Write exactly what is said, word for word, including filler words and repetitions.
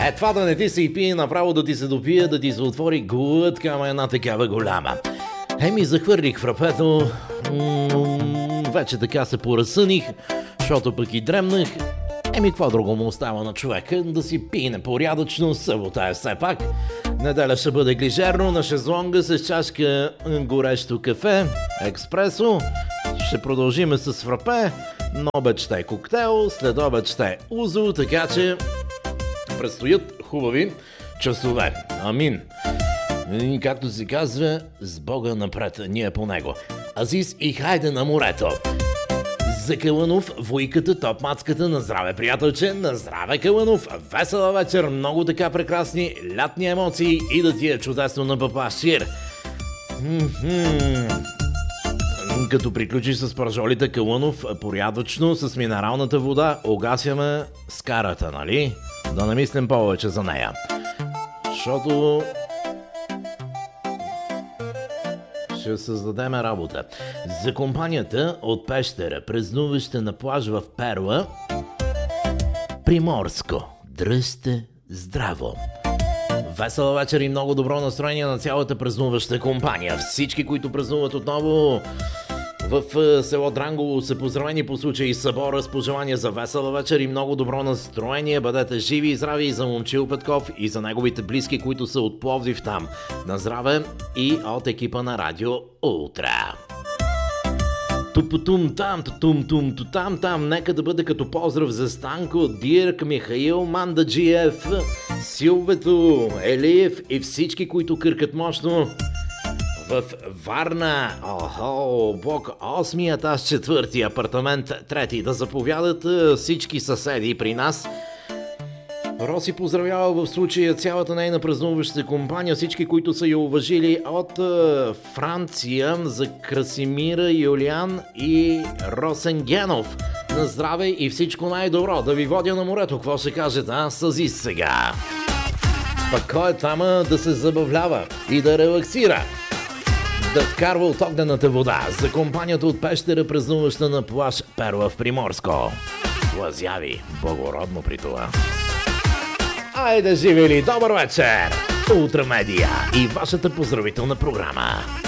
Е, това да не ти се и пие, направо да ти се допие, да ти се отвори глътка, ама една такава голяма. Еми, захвърлих фрапето, м- вече така се поразсъних, защото пък и дремнах. Еми, какво друго му остава на човека? Да си пине порядъчно, събота е все пак. Неделя ще бъде глижерно на шезлонга с чашка горещо кафе, експресо. Ще продължиме с фрапе, на обед ще е коктейл, след обед ще е узо, така че предстоят хубави часове. Амин. И както се казва, с Бога напред, ние по него. Азис и хайде на морето. За Калънов, войката, топ-мацката, на здраве, приятелче, на здраве, Калънов. Весела вечер, много така прекрасни лятни емоции и да ти е чудесно на папа Шир. Като приключиш с пържолите, Калънов, порядъчно, с минералната вода, огасяме скарата, нали? Да не мислим повече за нея. Защото ще създадем работа. За компанията от Пещера, празнуваща на плаж в Перла, Приморско. Дръжте здраво! Весела вечер и много добро настроение на цялата празнуваща компания. Всички, които празнуват отново в село Дрангово, са поздравени по случай събора с пожелания за весела вечер и много добро настроение. Бъдете живи и здрави и за Момчил Петков и за неговите близки, които са от Пловдив там. На здраве и от екипа на Радио Ултра. Тупутум там, тутум тум тутам там. Нека да бъде като поздрав за Станко, Дирк, Михаил, Мандаджиев, Силвето, Елиев и всички, които къркат мощно в Варна. Охо, блок осмият, аз четвърти, апартамент трети. Да заповядат всички съседи при нас. Роси поздравява в случая цялата нейна празнуваща компания, всички, които са я уважили от е, Франция, за Красимира, Юлиан и Росен Генов. На здраве и всичко най-добро. Да ви водя на морето. Какво ще кажете, а? Съзи сега. Пък кой е там да се забавлява и да релаксира? Да вкарва от огнената вода за компанията от Пещера, празнуваща на плаж Перла в Приморско. Лазяви, благородно при това. Айде, живели, добър вечер! Ултра Медия и вашата поздравителна програма.